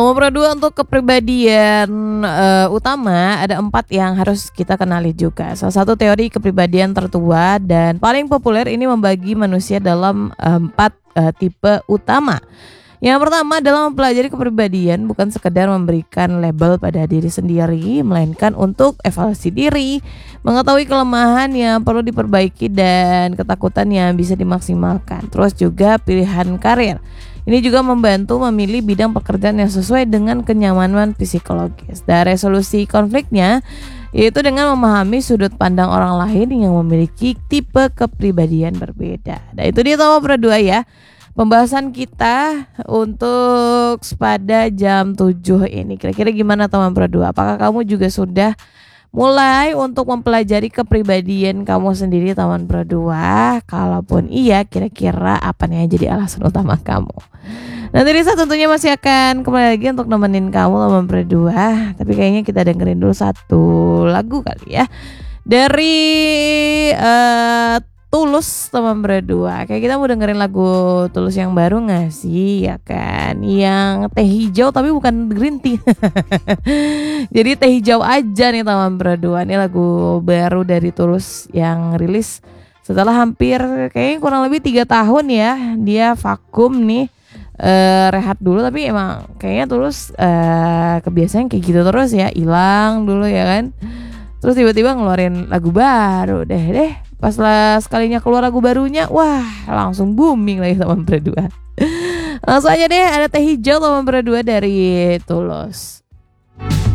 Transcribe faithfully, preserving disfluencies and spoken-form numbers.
Nomor berdua untuk kepribadian uh, utama ada empat yang harus kita kenali juga. Salah satu teori kepribadian tertua dan paling populer ini membagi manusia dalam uh, empat uh, tipe utama. Yang pertama adalah mempelajari kepribadian bukan sekedar memberikan label pada diri sendiri, melainkan untuk evaluasi diri, mengetahui kelemahan yang perlu diperbaiki dan ketakutan yang bisa dimaksimalkan. Terus juga pilihan karir. Ini juga membantu memilih bidang pekerjaan yang sesuai dengan kenyamanan psikologis. Dan resolusi konfliknya yaitu dengan memahami sudut pandang orang lain yang memiliki tipe kepribadian berbeda. Nah itu dia nomor berdua ya. Pembahasan kita untuk pada jam tujuh ini. Kira-kira gimana teman berdua? Apakah kamu juga sudah mulai untuk mempelajari kepribadian kamu sendiri teman berdua? Kalaupun iya, kira-kira apa nih yang jadi alasan utama kamu? Nanti Risa tentunya masih akan kembali lagi untuk nemenin kamu teman berdua. Tapi kayaknya kita dengerin dulu satu lagu kali ya. Dari uh, Tulus teman berdua. Kayak kita mau dengerin lagu Tulus yang baru gak sih? Ya kan, yang teh hijau tapi bukan green tea. Jadi teh hijau aja nih teman berdua. Ini lagu baru dari Tulus yang rilis setelah hampir kayaknya kurang lebih tiga tahun ya. Dia vakum nih, uh, rehat dulu. Tapi emang kayaknya Tulus uh, kebiasaan kayak gitu terus ya, hilang dulu ya kan. Terus tiba-tiba ngeluarin lagu baru deh deh. Pas lah sekalinya keluar lagu barunya, wah langsung booming lagi teman berdua. Langsung aja deh, ada teh hijau teman berdua dari Tulus.